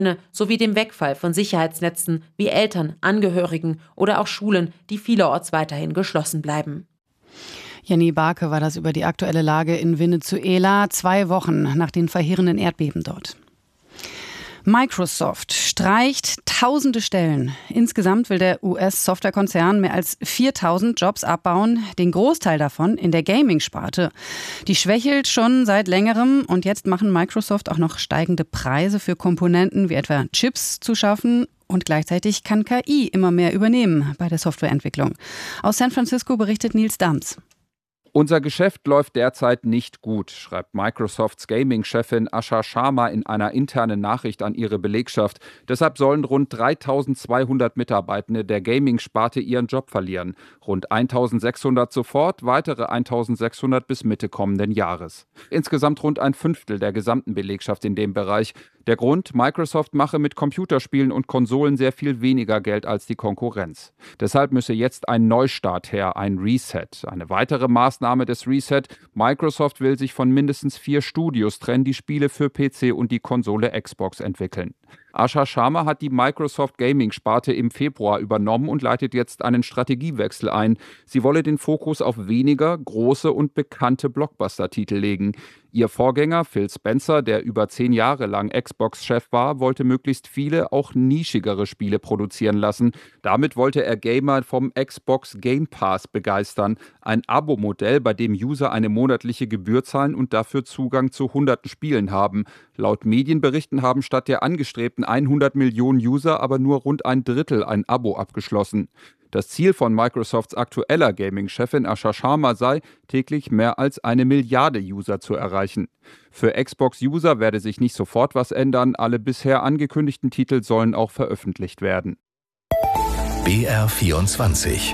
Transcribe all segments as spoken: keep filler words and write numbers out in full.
sowie dem Wegfall von Sicherheitsnetzen wie Eltern, Angehörigen oder auch Schulen, die vielerorts weiterhin geschlossen bleiben. Jenny Barke war das über die aktuelle Lage in Venezuela, zwei Wochen nach den verheerenden Erdbeben dort. Microsoft streicht tausende Stellen. Insgesamt will der U S-Softwarekonzern mehr als viertausend Jobs abbauen, den Großteil davon in der Gaming-Sparte. Die schwächelt schon seit längerem und jetzt machen Microsoft auch noch steigende Preise für Komponenten wie etwa Chips zu schaffen. Und gleichzeitig kann K I immer mehr übernehmen bei der Softwareentwicklung. Aus San Francisco berichtet Nils Dams. Unser Geschäft läuft derzeit nicht gut, schreibt Microsofts Gaming-Chefin Asha Sharma in einer internen Nachricht an ihre Belegschaft. Deshalb sollen rund dreitausendzweihundert Mitarbeitende der Gaming-Sparte ihren Job verlieren. Rund eintausendsechshundert sofort, weitere eintausendsechshundert bis Mitte kommenden Jahres. Insgesamt rund ein Fünftel der gesamten Belegschaft in dem Bereich. Der Grund, Microsoft mache mit Computerspielen und Konsolen sehr viel weniger Geld als die Konkurrenz. Deshalb müsse jetzt ein Neustart her, ein Reset. Eine weitere Maßnahme des Reset: Microsoft will sich von mindestens vier Studios trennen, die Spiele für P C und die Konsole Xbox entwickeln. Asha Sharma hat die Microsoft Gaming-Sparte im Februar übernommen und leitet jetzt einen Strategiewechsel ein. Sie wolle den Fokus auf weniger große und bekannte Blockbuster-Titel legen. Ihr Vorgänger Phil Spencer, der über zehn Jahre lang Xbox-Chef war, wollte möglichst viele, auch nischigere Spiele produzieren lassen. Damit wollte er Gamer vom Xbox Game Pass begeistern. Ein Abo-Modell, bei dem User eine monatliche Gebühr zahlen und dafür Zugang zu hunderten Spielen haben. Laut Medienberichten haben statt der angestrebten hundert Millionen User aber nur rund ein Drittel ein Abo abgeschlossen. Das Ziel von Microsofts aktueller Gaming-Chefin Asha Sharma sei, täglich mehr als eine Milliarde User zu erreichen. Für Xbox-User werde sich nicht sofort was ändern. Alle bisher angekündigten Titel sollen auch veröffentlicht werden. B R vierundzwanzig.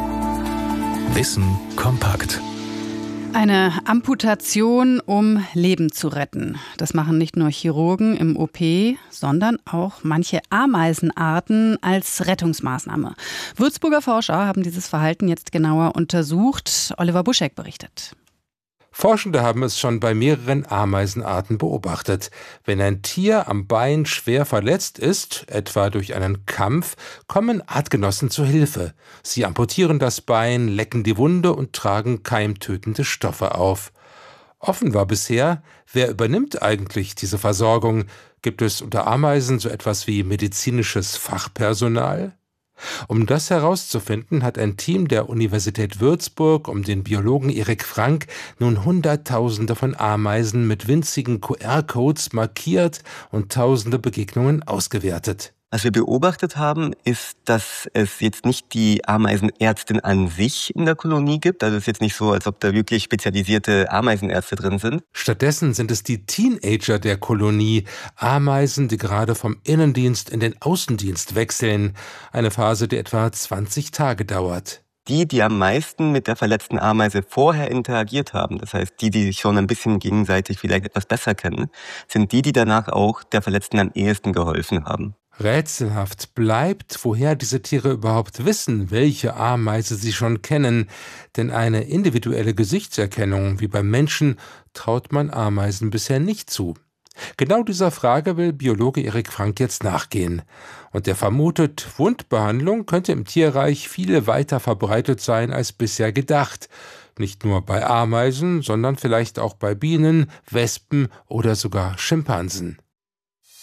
Wissen kompakt. Eine Amputation, um Leben zu retten. Das machen nicht nur Chirurgen im O P, sondern auch manche Ameisenarten als Rettungsmaßnahme. Würzburger Forscher haben dieses Verhalten jetzt genauer untersucht. Oliver Buschek berichtet. Forschende haben es schon bei mehreren Ameisenarten beobachtet. Wenn ein Tier am Bein schwer verletzt ist, etwa durch einen Kampf, kommen Artgenossen zu Hilfe. Sie amputieren das Bein, lecken die Wunde und tragen keimtötende Stoffe auf. Offen war bisher, wer übernimmt eigentlich diese Versorgung? Gibt es unter Ameisen so etwas wie medizinisches Fachpersonal? Um das herauszufinden, hat ein Team der Universität Würzburg um den Biologen Erik Frank nun Hunderttausende von Ameisen mit winzigen Q R-Codes markiert und tausende Begegnungen ausgewertet. Was wir beobachtet haben, ist, dass es jetzt nicht die Ameisenärztin an sich in der Kolonie gibt. Also es ist jetzt nicht so, als ob da wirklich spezialisierte Ameisenärzte drin sind. Stattdessen sind es die Teenager der Kolonie, Ameisen, die gerade vom Innendienst in den Außendienst wechseln. Eine Phase, die etwa zwanzig Tage dauert. Die, die am meisten mit der verletzten Ameise vorher interagiert haben, das heißt die, die sich schon ein bisschen gegenseitig vielleicht etwas besser kennen, sind die, die danach auch der Verletzten am ehesten geholfen haben. Rätselhaft bleibt, woher diese Tiere überhaupt wissen, welche Ameise sie schon kennen. Denn eine individuelle Gesichtserkennung wie beim Menschen traut man Ameisen bisher nicht zu. Genau dieser Frage will Biologe Erik Frank jetzt nachgehen. Und er vermutet, Wundbehandlung könnte im Tierreich viel weiter verbreitet sein als bisher gedacht. Nicht nur bei Ameisen, sondern vielleicht auch bei Bienen, Wespen oder sogar Schimpansen.